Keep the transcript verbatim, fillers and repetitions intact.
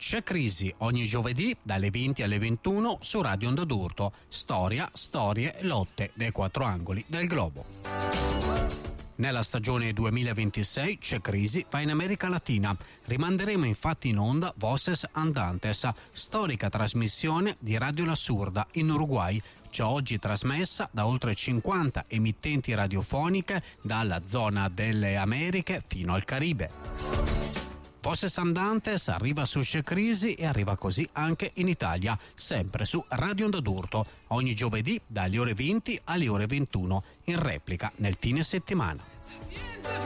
C'è Crisi ogni giovedì dalle venti alle ventuno su Radio Onda d'Urto. Storia, storie, lotte dei quattro angoli del globo. Nella stagione duemilaventisei C'è Crisi va in America Latina. Rimanderemo infatti in onda Voces Andantes, storica trasmissione di Radio La Surda in Uruguay, già oggi trasmessa da oltre cinquanta emittenti radiofoniche dalla zona delle Americhe fino al Caribe. Voces Andantes arriva su C'è Crisi e arriva così anche in Italia, sempre su Radio Onda d'Urto, ogni giovedì dalle ore venti alle ore ventuno, in replica nel fine settimana.